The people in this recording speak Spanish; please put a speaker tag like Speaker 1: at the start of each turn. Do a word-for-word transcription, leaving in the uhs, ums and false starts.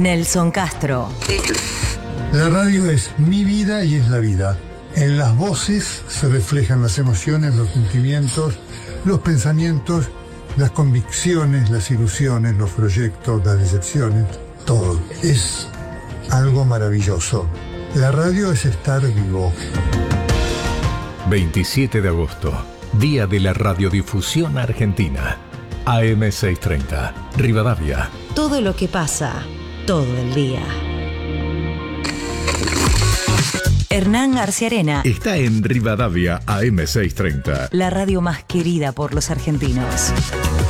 Speaker 1: Nelson Castro.
Speaker 2: La radio es mi vida y es la vida. En las voces se reflejan las emociones, los sentimientos, los pensamientos, las convicciones, las ilusiones, los proyectos, las decepciones, todo. Es algo maravilloso. La radio es estar vivo.
Speaker 3: veintisiete de agosto, Día de la Radiodifusión Argentina. A M seiscientos treinta, Rivadavia.
Speaker 1: Todo lo que pasa, todo el día. Hernán Arciarena
Speaker 3: Está en Rivadavia A M seiscientos treinta.
Speaker 1: La radio más querida por los argentinos.